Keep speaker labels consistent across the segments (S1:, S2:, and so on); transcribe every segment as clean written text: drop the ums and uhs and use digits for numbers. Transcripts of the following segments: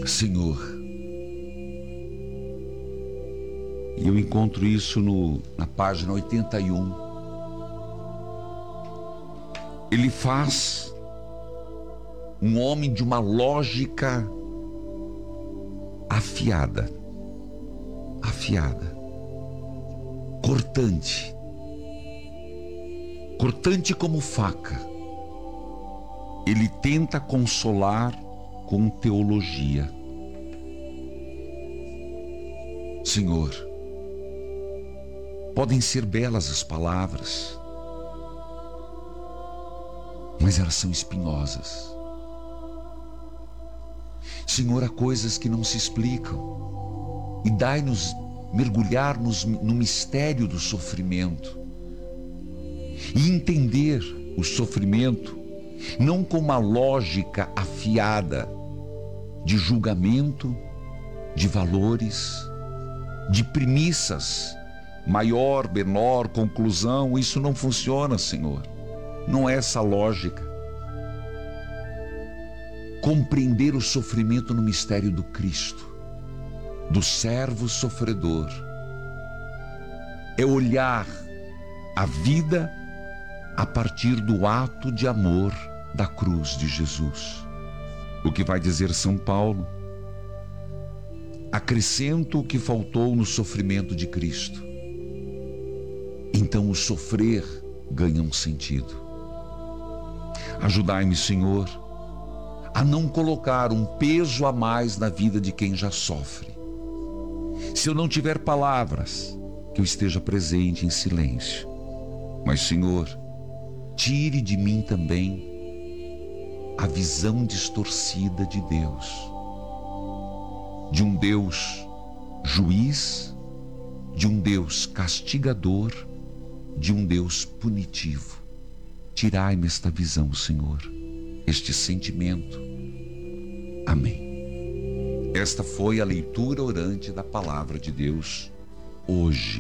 S1: Senhor, e eu encontro isso na página 81. Ele faz um homem de uma lógica afiada, cortante como faca. Ele tenta consolar com teologia. Senhor, podem ser belas as palavras, mas elas são espinhosas. Senhor, há coisas que não se explicam, e dai-nos mergulhar no mistério do sofrimento e entender o sofrimento não com uma lógica afiada de julgamento, de valores, de premissas, maior, menor, conclusão. Isso não funciona, Senhor. Não é essa lógica. Compreender o sofrimento no mistério do Cristo, do servo sofredor, é olhar a vida a partir do ato de amor da cruz de Jesus. O que vai dizer São Paulo? Acrescento o que faltou no sofrimento de Cristo. Então o sofrer ganha um sentido. Ajudai-me, Senhor, a não colocar um peso a mais na vida de quem já sofre. Se eu não tiver palavras, que eu esteja presente em silêncio. Mas, Senhor, tire de mim também a visão distorcida de Deus, de um Deus juiz, de um Deus castigador, de um Deus punitivo. Tirai-me esta visão, Senhor, este sentimento. Amém. Esta foi a leitura orante da palavra de Deus hoje.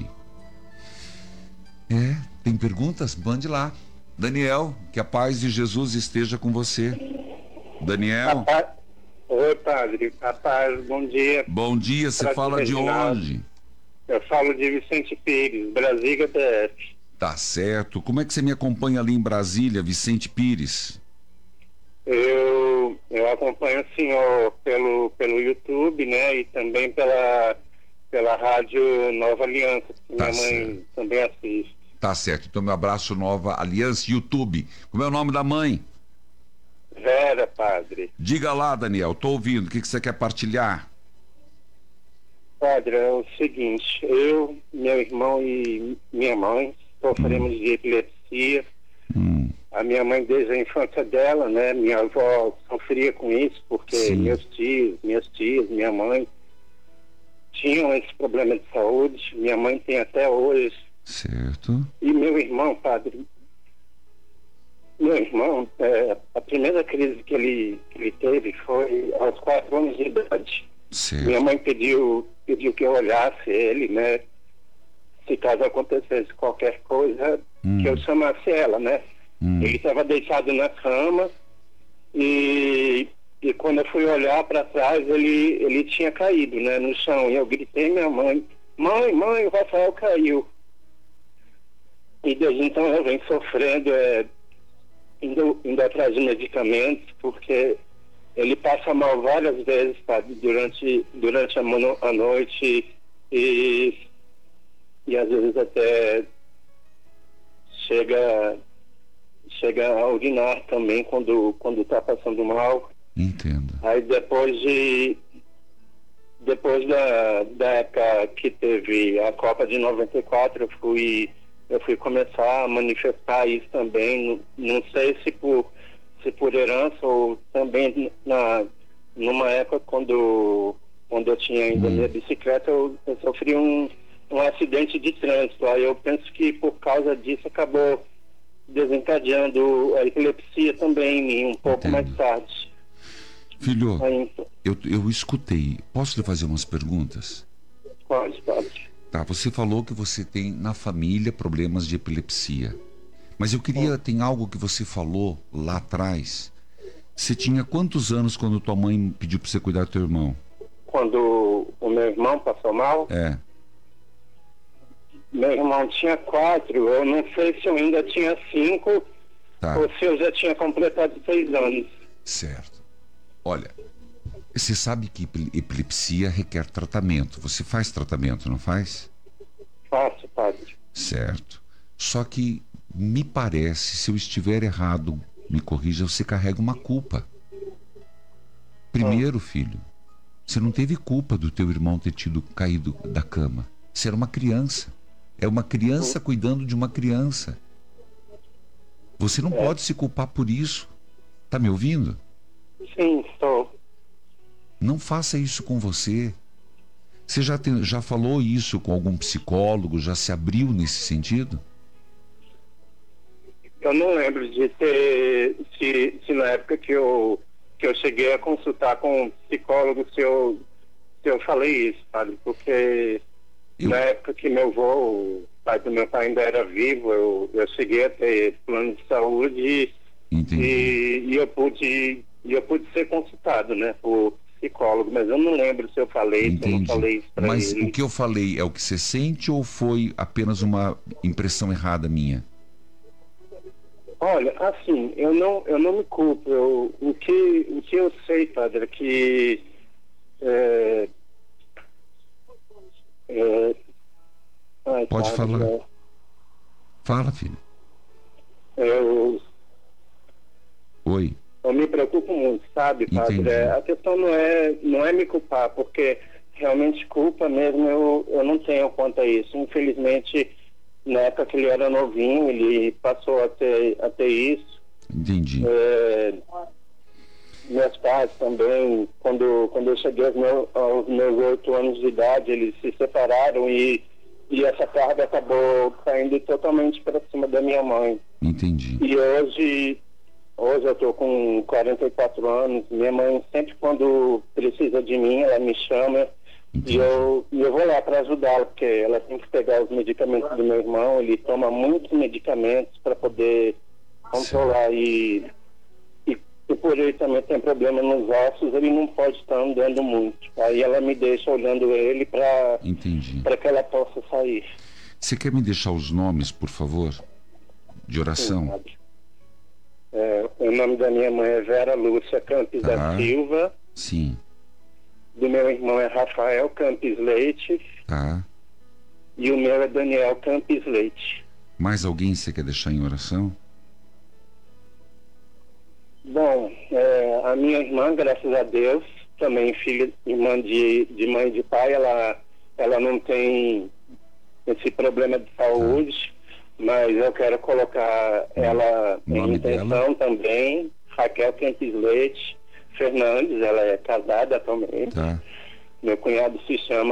S1: Tem perguntas? Mande lá. Daniel, que a paz de Jesus esteja com você. Daniel.
S2: Oi, padre. A paz, bom dia.
S1: Bom dia, você fala de onde?
S2: Eu falo de Vicente Pires, Brasília, DF.
S1: Tá certo. Como é que você me acompanha ali em Brasília, Vicente Pires?
S2: Eu acompanho o senhor pelo YouTube, né? E também pela rádio Nova Aliança, que minha mãe também assiste.
S1: Tá certo. Então, meu abraço, Nova Aliança, YouTube. Como é o nome da mãe?
S2: Vera, padre.
S1: Diga lá, Daniel, tô ouvindo. O que você quer partilhar?
S2: Padre, é o seguinte, eu, meu irmão e minha mãe sofremos de epilepsia. A minha mãe, desde a infância dela, né? Minha avó sofria com isso, porque meus tios, minhas tias, minha mãe tinham esse problema de saúde. Minha mãe tem até hoje.
S1: Certo.
S2: E meu irmão, padre, a primeira crise que ele teve foi aos 4 anos de idade.
S1: Certo.
S2: Minha mãe pediu que eu olhasse ele, né? Se caso acontecesse qualquer coisa, que eu chamasse ela, né? Ele estava deitado na cama e quando eu fui olhar para trás, ele tinha caído, né, no chão. E eu gritei minha mãe, mãe, o Rafael caiu. E desde então eu venho sofrendo, indo atrás de medicamentos, porque ele passa mal várias vezes, sabe, durante a noite e às vezes até chega a urinar também quando está passando mal.
S1: Entendo.
S2: Aí depois da época que teve a Copa de 94, eu fui começar a manifestar isso também. Não sei se por herança ou também numa época quando eu tinha ainda minha bicicleta, eu sofri um acidente de trânsito. Aí eu penso que por causa disso acabou desencadeando a epilepsia também em mim um pouco mais tarde.
S1: Filho, eu escutei. Posso lhe fazer umas perguntas?
S2: Pode.
S1: Tá, você falou que você tem na família problemas de epilepsia. Mas eu queria, tem algo que você falou lá atrás, Você tinha quantos anos quando tua mãe pediu para você cuidar do teu irmão?
S2: Quando o meu irmão passou mal,
S1: É.
S2: meu irmão tinha 4, eu não sei se eu ainda tinha 5
S1: Tá.
S2: ou se eu já tinha completado 6 anos.
S1: Certo. Olha, você sabe que epilepsia requer tratamento. Você faz tratamento, não faz?
S2: Faço, padre.
S1: Certo. Só que me parece, se eu estiver errado, me corrija, você carrega uma culpa. Primeiro, filho, você não teve culpa do teu irmão ter tido caído da cama. Você era uma criança. É uma criança cuidando de uma criança. Você não pode se culpar por isso. Tá me ouvindo?
S2: Sim, estou.
S1: Não faça isso com você. Você já falou isso com algum psicólogo? Já se abriu nesse sentido?
S2: Eu não lembro de ter, se na época que eu cheguei a consultar com um psicólogo, se eu falei isso, sabe? Porque na época que meu avô, o pai do meu pai ainda era vivo, eu cheguei a ter plano de saúde e eu pude ser consultado, né, por psicólogo, mas eu não lembro se eu falei, se eu não falei isso pra
S1: Mas
S2: ele.
S1: o que eu falei é o que você sente ou foi apenas uma impressão errada minha?
S2: Olha, assim, eu não me culpo. O que eu sei, padre, é que
S1: Pode falar.
S2: padre,
S1: Fala, filho.
S2: eu
S1: Oi.
S2: me preocupo muito, sabe, padre?
S1: Entendi.
S2: A questão não é me culpar, porque realmente culpa mesmo eu não tenho quanto a isso. Infelizmente, na época que ele era novinho, ele passou a ter isso.
S1: Entendi.
S2: Meus pais também, quando eu cheguei aos meus 8 anos de idade, eles se separaram e essa carga acabou caindo totalmente para cima da minha mãe.
S1: Entendi.
S2: E hoje eu estou com 44 anos, minha mãe sempre quando precisa de mim, ela me chama.
S1: Entendi.
S2: E eu vou lá para ajudá-la, porque ela tem que pegar os medicamentos do meu irmão, ele toma muitos medicamentos para poder controlar e por ele também tem problema nos ossos, ele não pode estar andando muito. Aí ela me deixa olhando ele para que ela possa sair.
S1: Você quer me deixar os nomes, por favor, de oração?
S2: O nome da minha mãe é Vera Lúcia Campos da Silva.
S1: Sim.
S2: Do meu irmão é Rafael Campos Leite.
S1: Tá.
S2: E o meu é Daniel Campos Leite.
S1: Mais alguém você quer deixar em oração?
S2: Bom, a minha irmã, graças a Deus, também irmã de mãe e de pai, ela não tem esse problema de saúde, mas eu quero colocar ela em intenção também, Raquel Campos Leite Fernandes, ela é casada atualmente.
S1: Tá.
S2: Meu cunhado se chama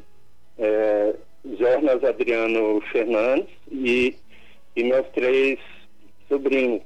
S2: Jonas Adriano Fernandes e meus 3 sobrinhos,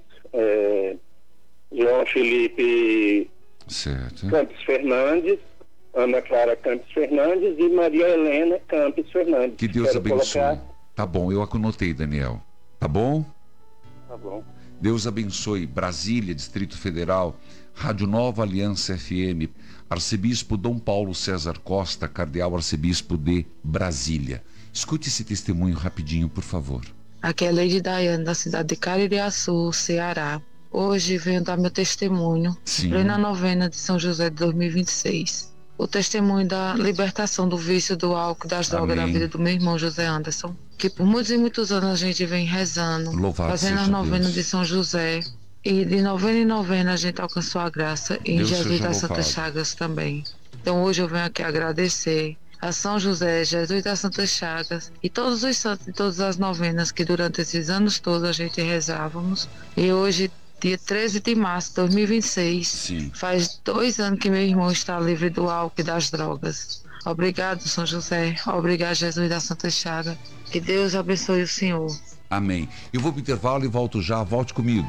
S2: João Felipe Campos Fernandes, Ana Clara Campos Fernandes e Maria Helena Campos Fernandes.
S1: Que Deus abençoe. Tá bom, eu anotei, Daniel. Tá bom?
S2: Tá bom.
S1: Deus abençoe. Brasília, Distrito Federal, Rádio Nova Aliança FM, Arcebispo Dom Paulo César Costa, Cardeal Arcebispo de Brasília. Escute esse testemunho rapidinho, por favor.
S3: Aqui é a Lady Daiane, da cidade de Caririaçu, Ceará. Hoje venho dar meu testemunho, em plena novena de São José de 2026. O testemunho da libertação do vício do álcool e das drogas da vida do meu irmão José Anderson, que por muitos e muitos anos a gente vem rezando, fazendo a novena de São José. E de novena em novena a gente alcançou a graça e em Jesus das Santas Chagas também. Então hoje eu venho aqui agradecer a São José, Jesus das Santas Chagas e todos os santos de todas as novenas que durante esses anos todos a gente rezávamos. E hoje, dia 13 de março de 2026, faz 2 anos que meu irmão está livre do álcool e das drogas. Obrigado, São José. Obrigado, Jesus das Santas Chagas. Que Deus abençoe o Senhor.
S1: Amém. Eu vou para o intervalo e volto já. Volte comigo.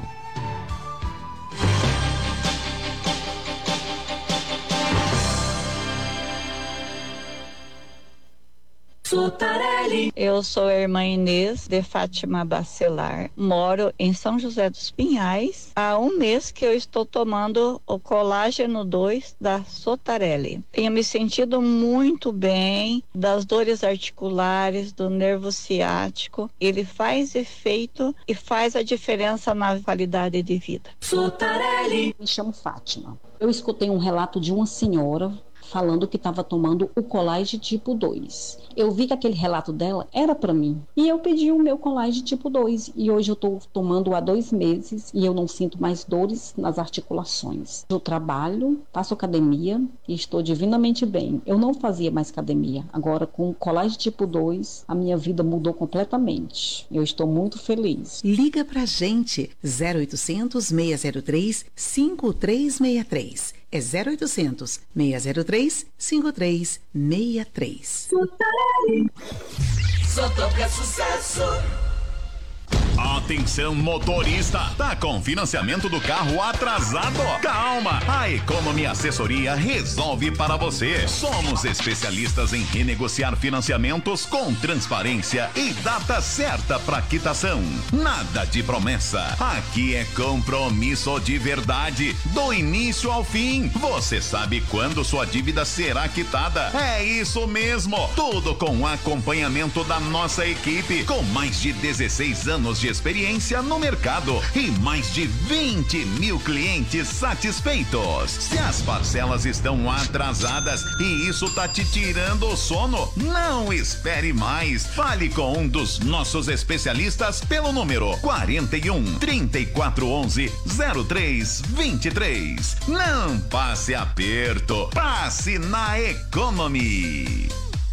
S4: Sotarelli. Eu sou a irmã Inês de Fátima Bacelar, moro em São José dos Pinhais. Há um mês que eu estou tomando o colágeno 2 da Sotarelli. Tenho me sentido muito bem das dores articulares, do nervo ciático. Ele faz efeito e faz a diferença na qualidade de vida.
S5: Sotarelli. Me chamo Fátima. Eu escutei um relato de uma senhora falando que estava tomando o Colágeno tipo 2. Eu vi que aquele relato dela era para mim. E eu pedi o meu Colágeno tipo 2. E hoje eu estou tomando há 2 meses e eu não sinto mais dores nas articulações. Eu trabalho, faço academia e estou divinamente bem. Eu não fazia mais academia. Agora, com o Colágeno tipo 2, a minha vida mudou completamente. Eu estou muito feliz.
S6: Liga pra gente, 0800 603 5363. É 0800 603 5363.
S7: Só toca sucesso. Atenção motorista, tá com financiamento do carro atrasado? Calma, a Economy Assessoria resolve para você. Somos especialistas em renegociar financiamentos com transparência e data certa para quitação. Nada de promessa, aqui é compromisso de verdade, do início ao fim. Você sabe quando sua dívida será quitada? É isso mesmo, tudo com acompanhamento da nossa equipe, com mais de 16 anos de experiência no mercado e mais de 20 mil clientes satisfeitos. Se as parcelas estão atrasadas e isso tá te tirando o sono, não espere mais. Fale com um dos nossos especialistas pelo número 41 3411 0323. Não passe aperto, passe na Economy.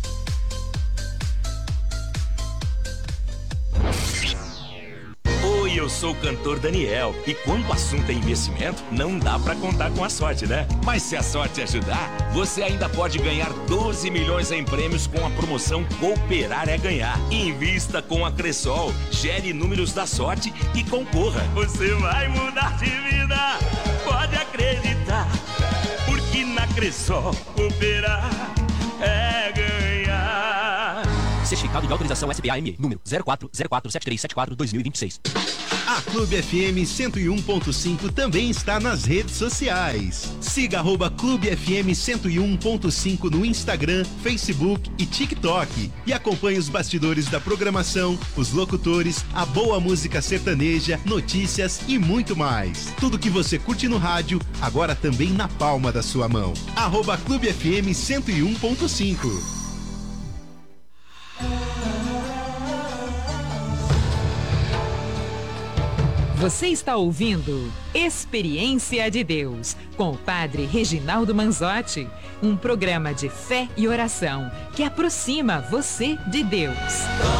S8: Oi, eu sou o cantor Daniel e quando o assunto é investimento, não dá pra contar com a sorte, né? Mas se a sorte ajudar, você ainda pode ganhar 12 milhões em prêmios com a promoção Cooperar é Ganhar. Invista com a Cressol, gere números da sorte e concorra. Você vai mudar de vida, pode acreditar, porque na Cressol Cooperar é ganhar.
S9: Certificado de autorização SPAM, número 04047374-2026.
S10: A Clube FM 101.5 também está nas redes sociais. Siga @Clube FM 101.5 no Instagram, Facebook e TikTok. E acompanhe os bastidores da programação, os locutores, a boa música sertaneja, notícias e muito mais. Tudo que você curte no rádio, agora também na palma da sua mão. @Clube FM 101.5.
S11: Você está ouvindo Experiência de Deus, com o Padre Reginaldo Manzotti, um programa de fé e oração que aproxima você de Deus.